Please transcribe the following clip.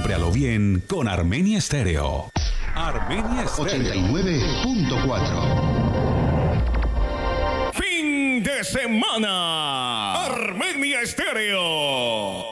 Siempre a lo bien con Armenia Estéreo. Armenia Estéreo 89.4. Fin de semana. Armenia Estéreo.